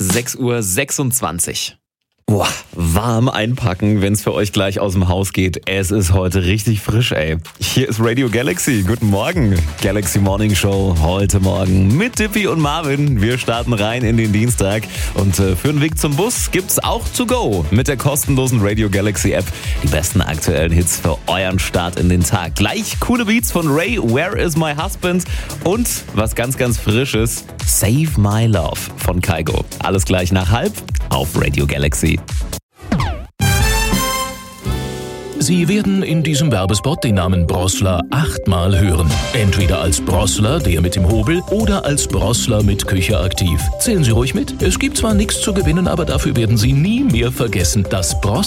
6:26 Uhr. Boah, warm einpacken, wenn es für euch gleich aus dem Haus geht. Es ist heute richtig frisch, ey. Hier ist Radio Galaxy. Guten Morgen. Galaxy Morning Show heute Morgen mit Dippy und Marvin. Wir starten rein in den Dienstag. Und für den Weg zum Bus gibt's auch To Go mit der kostenlosen Radio Galaxy App. Die besten aktuellen Hits für euren Start in den Tag. Gleich coole Beats von Ray, Where is my husband? Und was ganz, ganz Frisches, Save My Love von Kygo. Alles gleich nach 12:30 auf Radio Galaxy. Sie werden in diesem Werbespot den Namen Brossler 8-mal hören. Entweder als Brossler, der mit dem Hobel, oder als Brossler mit Küche aktiv. Zählen Sie ruhig mit. Es gibt zwar nichts zu gewinnen, aber dafür werden Sie nie mehr vergessen, dass